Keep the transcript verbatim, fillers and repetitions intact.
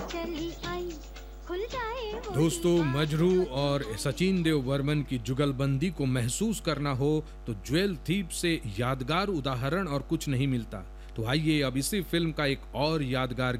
चली आई, खुल जाए वो दोस्तों, दीवार। मजरू और सचिन देव बर्मन की जुगलबंदी को महसूस करना हो तो ज्वेल थीप से यादगार उदाहरण और कुछ नहीं मिलता। तो आइए अब इसी फिल्म का एक और यादगार